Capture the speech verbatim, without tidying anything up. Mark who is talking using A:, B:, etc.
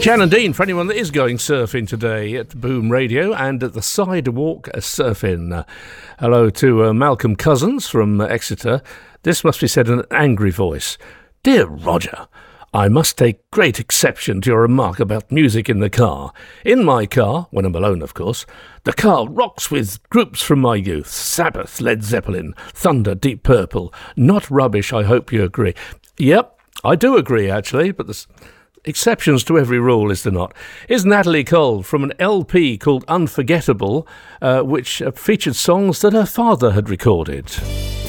A: Jan and Dean, for anyone that is going surfing today at Boom Radio and at the Sidewalk Surfing. Uh, hello to uh, Malcolm Cousins from uh, Exeter. This must be said in an angry voice. Dear Roger, I must take great exception to your remark about music in the car. In my car, when I'm alone of course, the car rocks with groups from my youth. Sabbath, Led Zeppelin, Thunder, Deep Purple. Not rubbish, I hope you agree. Yep, I do agree actually, but there's exceptions to every rule, is there not? Here's Natalie Cole from an L P called Unforgettable, uh, which uh, featured songs that her father had recorded.